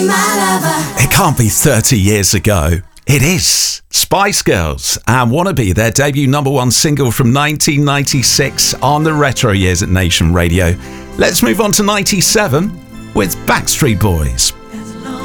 It can't be 30 years ago. It is. Spice Girls and Wannabe, their debut #1 single from 1996 on the Retro Years at Nation Radio. Let's move on to 97 with Backstreet Boys.